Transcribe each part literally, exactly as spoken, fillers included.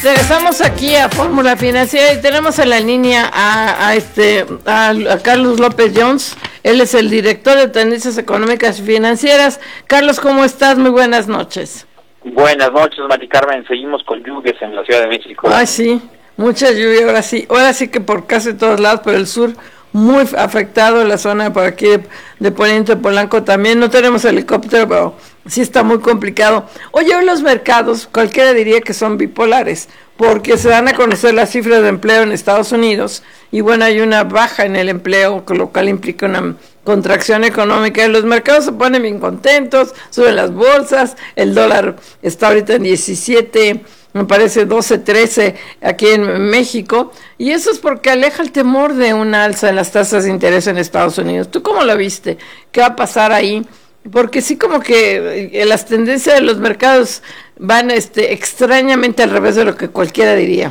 Regresamos aquí a Fórmula Financiera y tenemos en la línea a, a este a, a Carlos López Jones. Él es el director de Tendencias Económicas y Financieras. Carlos, ¿cómo estás? Muy buenas noches. Buenas noches, Mari Carmen. Seguimos con lluvias en la Ciudad de México. Ay, sí, mucha lluvia ahora sí. Ahora sí que por casi todos lados, pero el sur muy afectado, la zona por aquí de, de Poniente Polanco también. No tenemos helicóptero, pero sí está muy complicado. Oye, hoy los mercados, cualquiera diría que son bipolares, porque se dan a conocer las cifras de empleo en Estados Unidos, y bueno, hay una baja en el empleo, lo cual implica una contracción económica, y los mercados se ponen bien contentos, suben las bolsas, el dólar está ahorita en diecisiete, me parece doce, trece aquí en México, y eso es porque aleja el temor de una alza en las tasas de interés en Estados Unidos. ¿Tú cómo lo viste? ¿Qué va a pasar ahí? Porque sí, como que eh, las tendencias de los mercados van este extrañamente al revés de lo que cualquiera diría.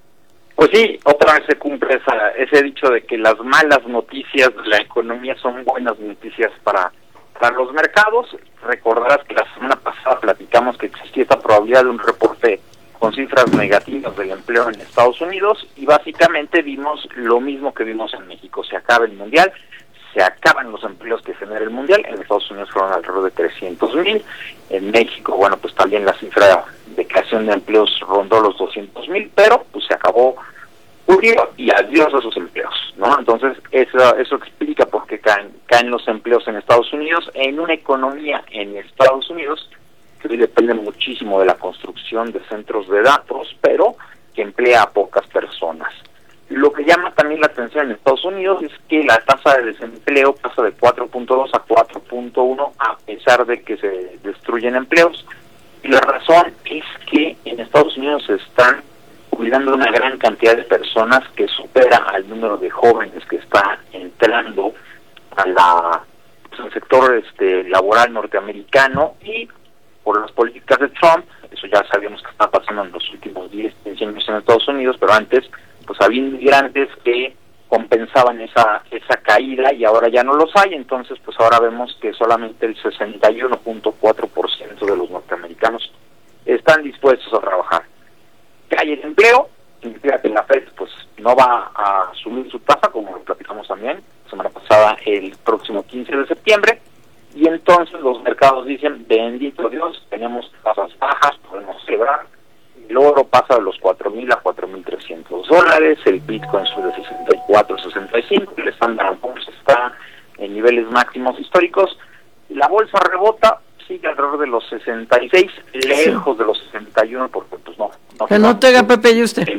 Pues sí, otra vez se cumple esa, ese dicho de que las malas noticias de la economía son buenas noticias para, para los mercados. Recordarás que la semana pasada platicamos que existía esta probabilidad de un reporte con cifras negativas del empleo en Estados Unidos, y básicamente vimos lo mismo que vimos en México. Se acaba el mundial, se acaban los empleos que genera el mundial. En Estados Unidos fueron alrededor de trescientos mil, en México, bueno, pues también la cifra de creación de empleos rondó los doscientos mil, pero pues se acabó julio y adiós a esos empleos, ¿no? Entonces eso, eso explica por qué caen, caen los empleos en Estados Unidos, en una economía en Estados Unidos que hoy depende muchísimo de la construcción de centros de datos, pero que emplea a pocas personas. Lo que llama también la atención en Estados Unidos es que la tasa de desempleo pasa de cuatro punto dos a cuatro punto uno a pesar de que se destruyen empleos. Y la razón es que en Estados Unidos se están cuidando una gran cantidad de personas que supera al número de jóvenes que está entrando a la, pues, al sector este, laboral norteamericano, y por las políticas de Trump, eso ya sabíamos que está pasando en los últimos diez, quince años en Estados Unidos, pero antes pues había inmigrantes que compensaban esa esa caída y ahora ya no los hay. Entonces pues ahora vemos que solamente el sesenta y uno punto cuatro por ciento de los norteamericanos están dispuestos a trabajar. Cae el empleo, significa que la Fed pues no va a subir su tasa, como lo platicamos también la semana pasada, el próximo quince de septiembre, y entonces los mercados dicen, bendito Dios, tenemos tasas bajas, podemos celebrar. El oro pasa de los cuatro mil a cuatro mil trescientos dólares, el Bitcoin sube de sesenta y cuatro a sesenta y cinco, el Standard and Poor's está en niveles máximos históricos, la bolsa rebota, sigue alrededor de los sesenta y seis, lejos de los sesenta y uno, porque pues no. no que no te haga Pepe y usted.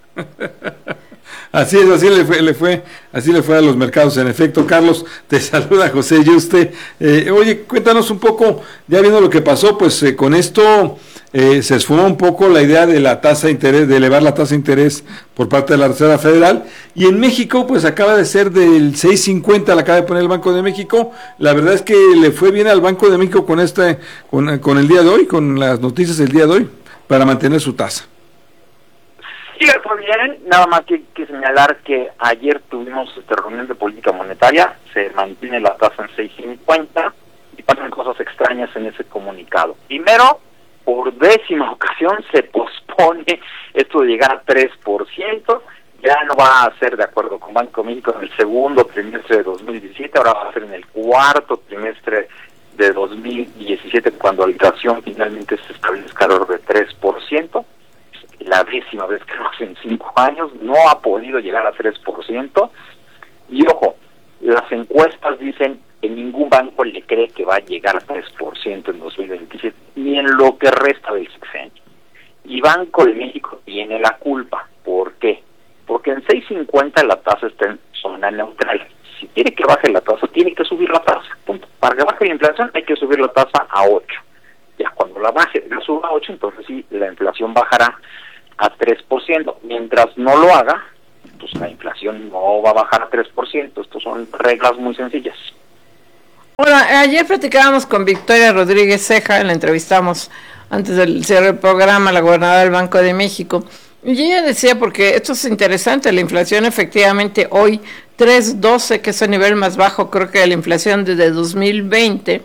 Así es, así le fue, le fue, así le fue a los mercados, en efecto. Carlos, te saluda José Yuste. Eh, oye, cuéntanos un poco, ya viendo lo que pasó, pues eh, con esto eh, se esfumó un poco la idea de la tasa de interés, de elevar la tasa de interés por parte de la Reserva Federal, y en México, pues acaba de ser del seis cincuenta, la acaba de poner el Banco de México. La verdad es que le fue bien al Banco de México con este, con, con el día de hoy, con las noticias del día de hoy, para mantener su tasa. Sí, bien, nada más que, que señalar que ayer tuvimos esta reunión de política monetaria, se mantiene la tasa en seis cincuenta y pasan cosas extrañas en ese comunicado. Primero, por décima ocasión se pospone esto de llegar a tres por ciento, ya no va a ser de acuerdo con Banco de México en el segundo trimestre de dos mil diecisiete, ahora va a ser en el cuarto trimestre de dos mil diecisiete cuando la inflación finalmente se establezca alrededor de tres por ciento. La décima vez que lo hace en cinco años, no ha podido llegar a tres por ciento, y ojo, las encuestas dicen que ningún banco le cree que va a llegar a tres por ciento en dos mil veintisiete, ni en lo que resta del sexenio. Y Banco de México tiene la culpa. ¿Por qué? Porque en seis cincuenta la tasa está en zona neutral. Si quiere que baje la tasa, tiene que subir la tasa. Punto. Para que baje la inflación hay que subir la tasa a ocho. Ya cuando la baje, la suba a ocho, entonces sí, la inflación bajará a tres por ciento. Mientras no lo haga, pues la inflación no va a bajar a tres por ciento. Estas son reglas muy sencillas. Bueno, ayer platicábamos con Victoria Rodríguez Ceja, la entrevistamos antes del cierre del programa, la gobernadora del Banco de México, y ella decía, porque esto es interesante, la inflación efectivamente hoy tres punto doce, que es el nivel más bajo creo que de la inflación desde dos mil veinte,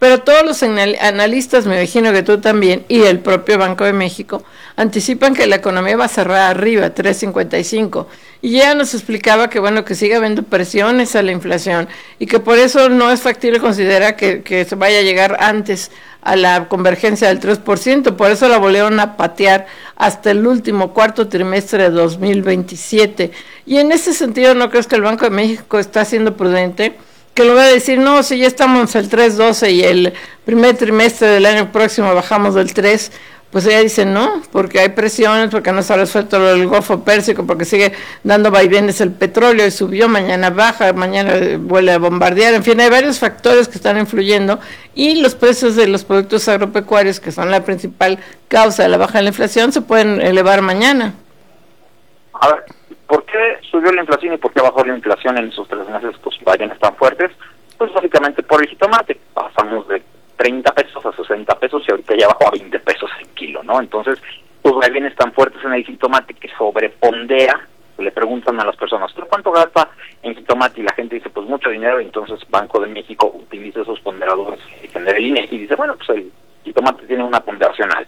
pero todos los analistas, me imagino que tú también, y el propio Banco de México, anticipan que la economía va a cerrar arriba, tres cincuenta y cinco, y ya nos explicaba que bueno, que sigue habiendo presiones a la inflación, y que por eso no es factible considerar que, que se vaya a llegar antes a la convergencia del tres por ciento, por eso la volvieron a patear hasta el último cuarto trimestre de dos mil veintisiete, y en ese sentido, ¿no crees que el Banco de México está siendo prudente? Que lo va a decir, no, si ya estamos el tres doce y el primer trimestre del año próximo bajamos del tres, pues ella dice no, porque hay presiones, porque no se ha resuelto lo del Golfo Pérsico, porque sigue dando vaivenes el petróleo y subió, mañana baja, mañana vuelve a bombardear, en fin, hay varios factores que están influyendo y los precios de los productos agropecuarios, que son la principal causa de la baja de la inflación, se pueden elevar mañana. A ver, ¿por qué subió la inflación y por qué bajó la inflación en esos tres meses, pues vaivenes tan fuertes? Pues básicamente por el jitomate, pasamos de treinta pesos a sesenta pesos y ahorita ya bajó a veinte pesos el kilo, ¿no? Entonces, pues vaivenes tan fuertes en el jitomate que sobrepondera, le preguntan a las personas, ¿tú cuánto gasta en jitomate? Y la gente dice, pues mucho dinero, y entonces Banco de México utiliza esos ponderadores y genera el I N E G I y dice, bueno, pues el jitomate tiene una ponderación alta.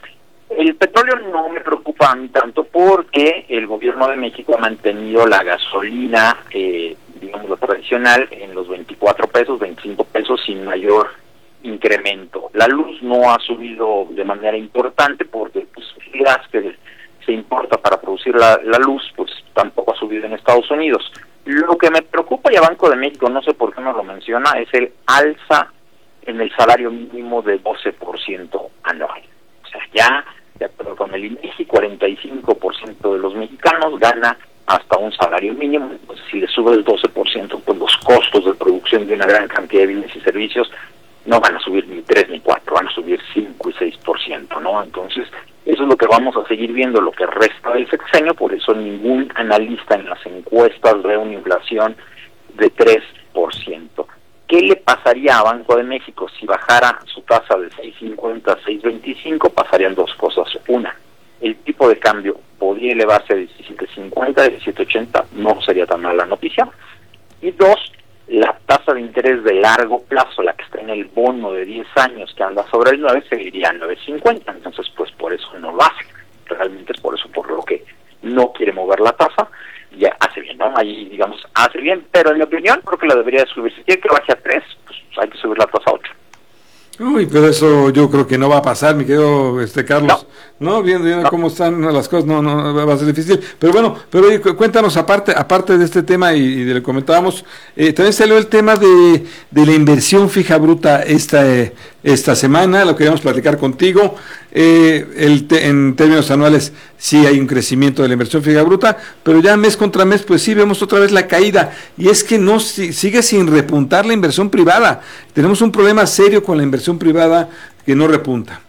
El petróleo no me preocupa a mí tanto porque el gobierno de México ha mantenido la gasolina, eh, digamos, la tradicional, en los veinticuatro pesos, veinticinco pesos sin mayor incremento. La luz no ha subido de manera importante porque pues, el gas que se importa para producir la, la luz pues tampoco ha subido en Estados Unidos. Lo que me preocupa, y a Banco de México no sé por qué no lo menciona, es el alza en el salario mínimo de doce por ciento anual. O sea, ya, de acuerdo con el I N E G I, cuarenta y cinco por ciento de los mexicanos gana hasta un salario mínimo. Pues si le sube el doce por ciento, pues los costos de producción de una gran cantidad de bienes y servicios no van a subir ni tres ni cuatro, van a subir cinco y seis por ciento, ¿no? Entonces, eso es lo que vamos a seguir viendo lo que resta del sexenio, por eso ningún analista en las encuestas ve una inflación de tres por ciento. ¿Qué le pasaría a Banco de México si bajara su tasa de seis cincuenta a seis veinticinco? Pasarían dos cosas. Una, el tipo de cambio podría elevarse a diecisiete cincuenta, diecisiete ochenta, no sería tan mala noticia. Y dos, la tasa de interés de largo plazo, la que está en el bono de diez años que anda sobre el nueve, seguiría a nueve cincuenta. Entonces, pues por eso no lo hace. Realmente es por eso por lo que no quiere mover la tasa. Ya hace bien, ¿no? Ahí, digamos, hace bien, pero en mi opinión creo que la debería subir. Si quiere que baje a tres, pues hay que subir la tasa a ocho. Uy, pero eso yo creo que no va a pasar, mi querido este Carlos. No, no viendo, viendo no. cómo están las cosas, no, no, va a ser difícil. Pero bueno, pero oye, cuéntanos, aparte aparte de este tema, y, y de lo que comentábamos, eh, también salió el tema de, de la inversión fija bruta esta, eh, esta semana, lo queríamos platicar contigo. Eh, el te, en términos anuales sí hay un crecimiento de la inversión fija bruta, pero ya mes contra mes pues sí vemos otra vez la caída, y es que no si, sigue sin repuntar la inversión privada. Tenemos un problema serio con la inversión privada que no repunta.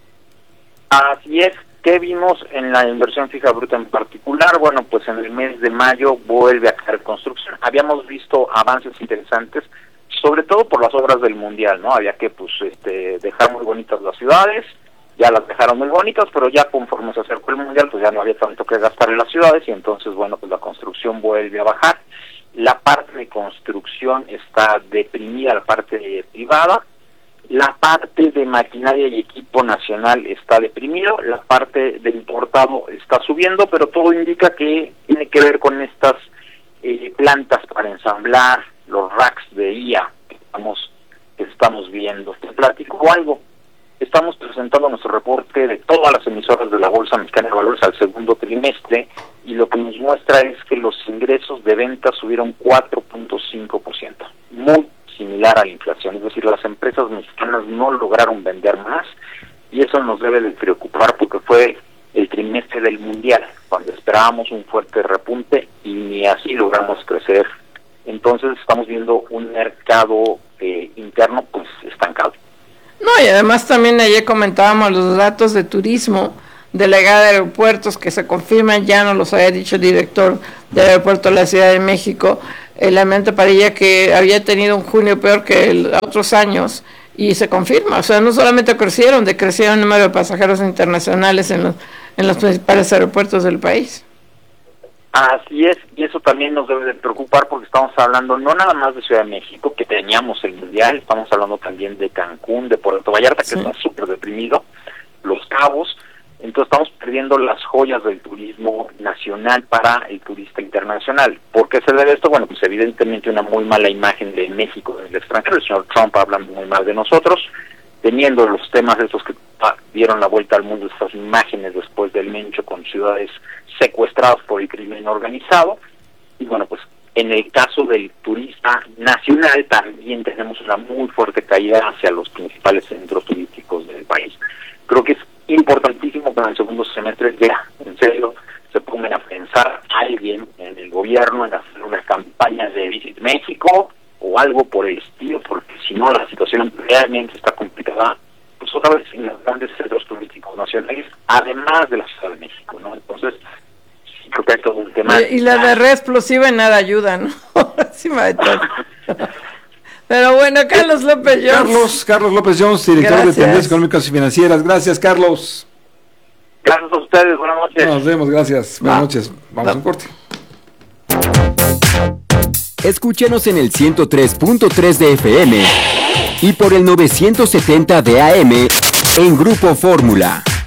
Así es. ¿Qué vimos en la inversión fija bruta en particular? Bueno, pues en el mes de mayo vuelve a caer construcción. Habíamos visto avances interesantes, sobre todo por las obras del Mundial, ¿no? Había que pues este dejar muy bonitas las ciudades, ya las dejaron muy bonitas, pero ya conforme se acercó el Mundial, pues ya no había tanto que gastar en las ciudades, y entonces, bueno, pues la construcción vuelve a bajar. La parte de construcción está deprimida, la parte privada. La parte de maquinaria y equipo nacional está deprimido, la parte de importado está subiendo, pero todo indica que tiene que ver con estas eh, plantas para ensamblar los racks de I A que estamos, que estamos viendo. Te platico algo. Estamos presentando nuestro reporte de todas las emisoras de la Bolsa Mexicana de Valores al segundo trimestre, y lo que nos muestra es que los ingresos de ventas subieron cuatro punto cinco por ciento, muy similar a la inflación, es decir, las empresas mexicanas no lograron vender más, y eso nos debe de preocupar porque fue el trimestre del Mundial, cuando esperábamos un fuerte repunte y ni así logramos crecer. Entonces estamos viendo un mercado eh, interno pues estancado. No, y además también ayer comentábamos los datos de turismo de la llegada de aeropuertos que se confirman, ya nos los había dicho el director del aeropuerto de la Ciudad de México, el Almirante Padilla, que había tenido un junio peor que el, otros años, y se confirma. O sea, no solamente crecieron, decrecieron el número de pasajeros internacionales en los, en los principales aeropuertos del país. Así es, y eso también nos debe de preocupar porque estamos hablando no nada más de Ciudad de México, que teníamos el Mundial, estamos hablando también de Cancún, de Puerto Vallarta, que sí. Está súper deprimido, Los Cabos, entonces estamos perdiendo las joyas del turismo nacional para el turista internacional. ¿Por qué se debe esto? Bueno, pues evidentemente una muy mala imagen de México en el extranjero, el señor Trump hablando muy mal de nosotros, teniendo los temas esos que ah, dieron la vuelta al mundo, estas imágenes después del Mencho con ciudades secuestradas por el crimen organizado, y bueno, pues en el caso del turista nacional también tenemos una muy fuerte caída hacia los principales centros turísticos del país. Creo que es importantísimo que en el segundo semestre ya, en serio, se pongan a pensar a alguien en el gobierno en hacer una campaña de Visit México o algo por el estilo, porque si no la situación realmente está complicada, pues otra vez en los grandes centros turísticos nacionales, además de la Ciudad de México, ¿no? Entonces, sí creo que hay todo un tema. Y, y la de red explosiva en nada ayuda, ¿no? Sí, Pero bueno, Carlos López Jones. Carlos, Carlos López Jones, director Gracias. de Tendencias Económicas y Financieras. Gracias, Carlos. Gracias a ustedes, buenas noches. Nos vemos, gracias. Buenas no. noches. Vamos no. a un corte. Escúchenos en el ciento tres punto tres de F M y por el novecientos setenta de A M en Grupo Fórmula.